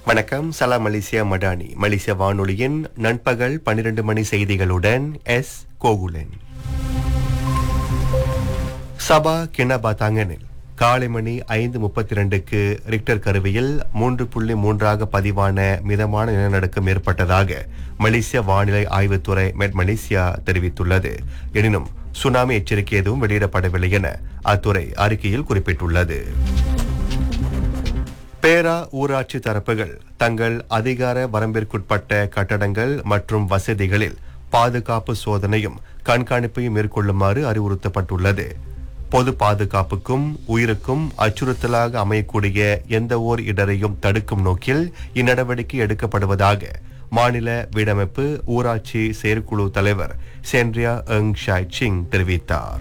வணக்கம். சலாம் மலேசியா மடானி மலேசிய வானொலியின் நண்பகல் 12 மணி செய்திகளுடன் எஸ் கோகுலன். சபா கிணபாத்தாங்கனில் காலை மணி 5:32க்கு ரிக்டர் கருவியில் 3.3 பதிவான மிதமான நிலநடுக்கம் ஏற்பட்டதாக மலேசிய வானிலை ஆய்வுத்துறை மெட் மலேசியா தெரிவித்துள்ளது. எனினும் சுனாமி எச்சரிக்கை எதுவும் வெளியிடப்படவில்லை என அத்துறை அறிக்கையில் குறிப்பிட்டுள்ளது. பேரா ஊராட்சி தரப்புகள் தங்கள் அதிகார வரம்பிற்குட்பட்ட கட்டடங்கள் மற்றும் வசதிகளில் பாதுகாப்பு சோதனையும் கண்காணிப்பையும் மேற்கொள்ளுமாறு அறிவுறுத்தப்பட்டுள்ளது. பொது பாதுகாப்புக்கும் உயிருக்கும் அச்சுறுத்தலாக அமையக்கூடிய எந்த ஓர் இடரையும் தடுக்கும் நோக்கில் இந்நடவடிக்கை எடுக்கப்படுவதாக மாநில வீடமைப்பு ஊராட்சி செயற்குழு தலைவர் சென்ட்ரியா எங் ஷாய் சிங் தெரிவித்தார்.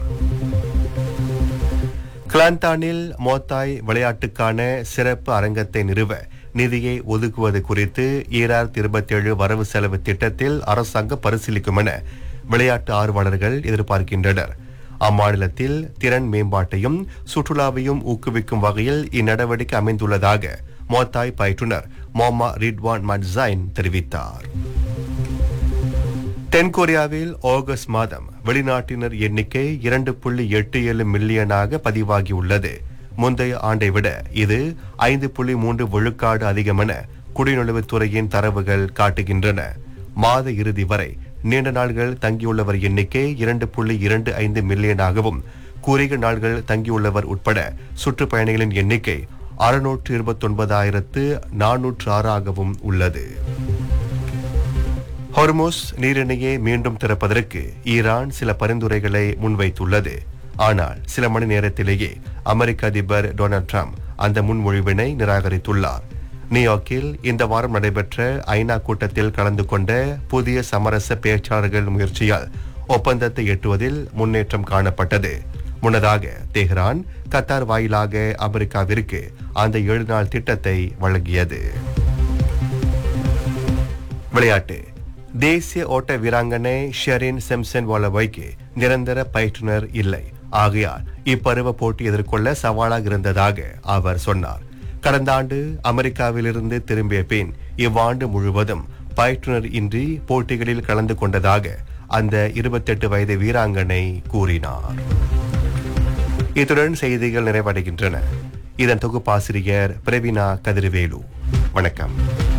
கிளாந்தானில் மோத்தாய் விளையாட்டுக்கான சிறப்பு அரங்கத்தை நிறுவ நிதியை ஒதுக்குவது குறித்து 2027 வரவு செலவு திட்டத்தில் அரசாங்கம் பரிசீலிக்கும் என விளையாட்டு ஆர்வலர்கள் எதிர்பார்க்கின்றனர். அம்மாநிலத்தில் திறன் மேம்பாட்டையும் சுற்றுலாவையும் ஊக்குவிக்கும் வகையில் இந்நடவடிக்கை அமைந்துள்ளதாக மோத்தாய் பயிற்றுனர் மொமா ரிட்வான் மட்சைன் தெரிவித்தார். தென்கொரியாவில் ஆகஸ்ட் மாதம் வெளிநாட்டினர் எண்ணிக்கை 2.87 மில்லியனாக பதிவாகியுள்ளது. முந்தைய ஆண்டை விட இது 5.3 விழுக்காடு அதிகம் என குடிநுழைவுத்துறையின் தரவுகள் காட்டுகின்றன. மாத இறுதி வரை நீண்ட நாள்கள் தங்கியுள்ளவர் எண்ணிக்கை 2.25 மில்லியனாகவும் குறுகிய நாள்கள் தங்கியுள்ளவர் உட்பட சுற்றுப்பயணிகளின் எண்ணிக்கை 629,406 உள்ளது. ஹொர்முஸ் நீரிணையை மீண்டும் திறப்பதற்கு ஈரான் சில பரிந்துரைகளை முன்வைத்துள்ளது. ஆனால் சில மணி நேரத்திலேயே அமெரிக்க அதிபர் டொனால்ட் ட்ரம்ப் அந்த முன்மொழிவினை நிராகரித்துள்ளார். நியூயார்க்கில் இந்த வாரம் நடைபெற்ற ஐநா கூட்டத்தில் கலந்து கொண்ட புதிய சமரச பேச்சாளர்கள் முயற்சியால் ஒப்பந்தத்தை எட்டுவதில் முன்னேற்றம் காணப்பட்டது. முன்னதாக தெஹ்ரான் கத்தார் வாயிலாக அமெரிக்காவிற்கு அந்த 7 நாள் திட்டத்தை வழங்கியது. விளையாட்டு. தேசிய ஓட்ட வீராங்கனை ஷெரின் சிம்சன் வாலவைக்கு நிரந்தர பயிற்றுனர் இல்லை. ஆகையால் இப்பருவ போட்டி எதிர்கொள்ள சவாலாக இருந்ததாக அவர் சொன்னார். கடந்த ஆண்டு அமெரிக்காவிலிருந்து திரும்பிய பின் இவ்வாண்டு முழுவதும் பயிற்றுனர் இன்றி போட்டிகளில் கலந்து கொண்டதாக அந்த 28 வயது வீராங்கனை கூறினார். இத்துடன் செய்திகள் நிறைவடைகின்றன. இதன் தொகுப்பாசிரியர் பிரவீனா கதிர்வேலு. வணக்கம்.